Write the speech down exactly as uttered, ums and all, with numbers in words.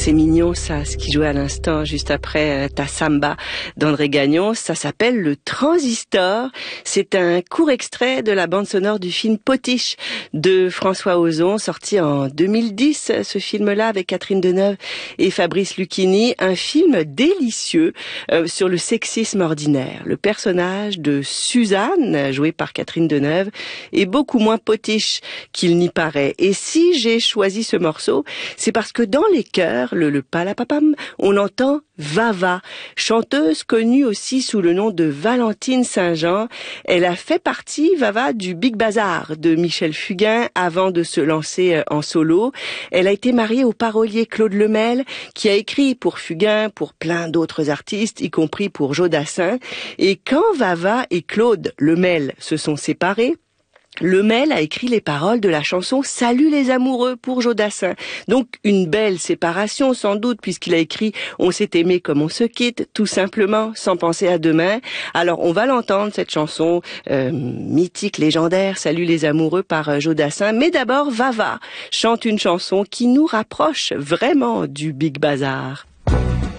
C'est mignon ça, ce qui jouait à l'instant juste après euh, ta samba d'André Gagnon. Ça s'appelle le Transistor. C'est un court extrait de la bande sonore du film Potiche de François Ozon, sorti en deux mille dix. Ce film-là avec Catherine Deneuve et Fabrice Lucchini, un film délicieux euh, sur le sexisme ordinaire. Le personnage de Suzanne, joué par Catherine Deneuve, est beaucoup moins potiche qu'il n'y paraît. Et si j'ai choisi ce morceau, c'est parce que dans les chœurs, le, le palapapam, on entend Vava, chanteuse connue aussi sous le nom de Valentine Saint-Jean. Elle a fait partie, Vava, du Big Bazar de Michel Fugain avant de se lancer en solo. Elle a été mariée au parolier Claude Lemel, qui a écrit pour Fugain, pour plein d'autres artistes, y compris pour Jodassin. Et quand Vava et Claude Lemel se sont séparés, Lemel a écrit les paroles de la chanson « Salut les amoureux » pour Jodassin. Donc une belle séparation sans doute, puisqu'il a écrit « On s'est aimé comme on se quitte, tout simplement, sans penser à demain ». Alors on va l'entendre, cette chanson euh, mythique, légendaire « Salut les amoureux » par euh, Jodassin. Mais d'abord, Vava chante une chanson qui nous rapproche vraiment du Big Bazar.